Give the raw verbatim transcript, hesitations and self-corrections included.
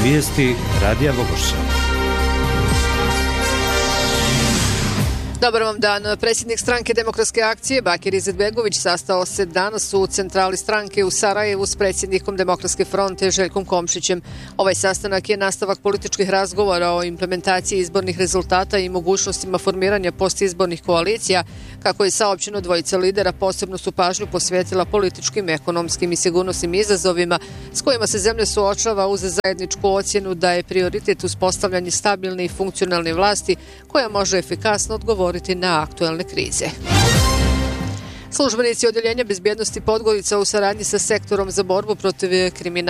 Vijesti Radija Bogorša. Dobar vam dan. Predsjednik stranke Demokratske akcije Bakir Izetbegović sastao se danas u centrali stranke u Sarajevu s predsjednikom Demokratske fronte Željkom Komšićem. Ovaj sastanak je nastavak političkih razgovora o implementaciji izbornih rezultata i mogućnostima formiranja postizbornih koalicija. Kako je saopćeno, dvojica lidera posebno su pažnju posvetila političkim, ekonomskim i sigurnosnim izazovima s kojima se zemlja suočava uz zajedničku ocjenu da je prioritet uspostavljanje stabilne i funkcionalne vlasti koja može efikasno odgovoriti na aktuelne krize. Službenici Odjeljenja bezbjednosti Podgorica u saradnji sa sektorom za borbu protiv kriminala